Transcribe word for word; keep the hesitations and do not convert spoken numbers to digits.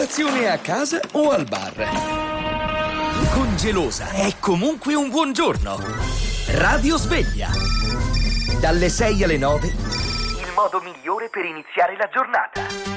Colazione a casa o al bar. Con Gelosa è comunque un buon giorno. Radio Sveglia. Dalle sei alle nove. Il modo migliore per iniziare la giornata.